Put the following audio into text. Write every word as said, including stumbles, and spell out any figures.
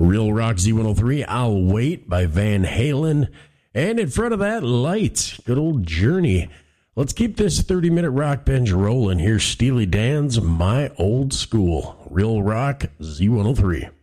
Real Rock Z one oh three, I'll Wait by Van Halen. And in front of that, Lights, good old Journey. Let's keep this thirty-minute rock binge rolling. Here's Steely Dan's My Old School. Real Rock Z one oh three.